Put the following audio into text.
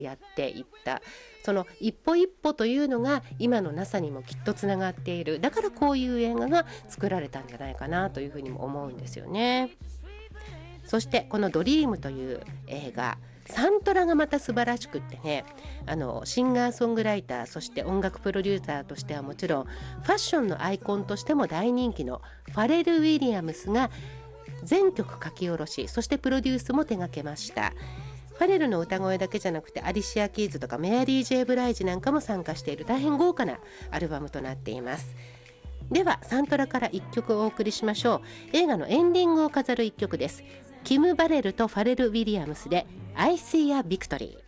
やっていった、その一歩一歩というのが今の NASA にもきっとつながっている。だからこういう映画が作られたんじゃないかなというふうにも思うんですよね。そしてこのドリームという映画、サントラがまた素晴らしくってね、シンガーソングライター、そして音楽プロデューサーとしてはもちろん、ファッションのアイコンとしても大人気のファレル・ウィリアムスが全曲書き下ろし、そしてプロデュースも手掛けました。ファレルの歌声だけじゃなくて、アリシア・キーズとかメアリー・ジェイ・ブライジなんかも参加している大変豪華なアルバムとなっています。ではサントラから1曲お送りしましょう。映画のエンディングを飾る1曲です。キム・バレルとファレル・ウィリアムスで I See a Victory。